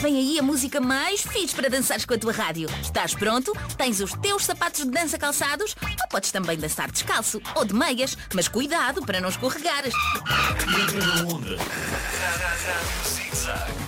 Vem aí a música mais fixe para dançares com a tua rádio. Estás pronto? Tens os teus sapatos de dança calçados? Ou podes também dançar descalço ou de meias, mas cuidado para não escorregares. Entra na onda. Rádio Zig Zag.